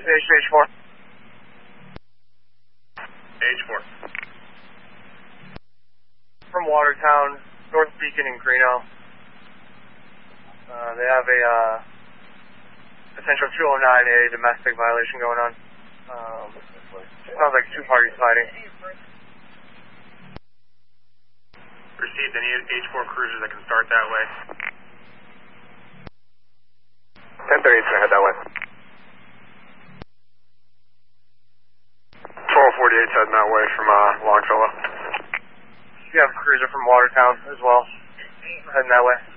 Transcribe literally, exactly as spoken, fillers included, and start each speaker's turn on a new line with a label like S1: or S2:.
S1: H four.
S2: H four.
S1: From Watertown, North Beacon and Greeno. Uh, they have a uh, potential two oh nine A domestic violation going on. Um, sounds like two parties fighting.
S2: Received any H four cruisers that can start that way?
S3: ten thirty-eight's gonna head that way. twelve forty-eight's heading that way from uh, Longfellow.
S1: You have a cruiser from Watertown as well, heading that way.